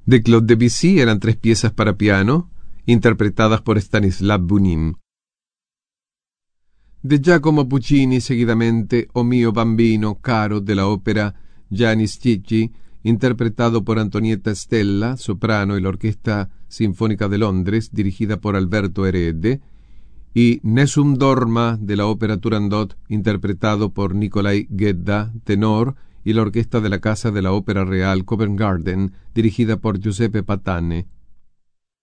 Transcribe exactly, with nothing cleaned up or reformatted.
De Claude Debussy eran tres piezas para piano, interpretadas por Stanislav Bunin. De Giacomo Puccini, seguidamente, O mio bambino caro, de la ópera Gianni Schicchi, interpretado por Antonietta Stella, soprano, y la Orquesta Sinfónica de Londres, dirigida por Alberto Herede, y Nessun Dorma, de la ópera Turandot, interpretado por Nicolai Gedda, tenor, y la Orquesta de la Casa de la Ópera Real Covent Garden, dirigida por Giuseppe Patane.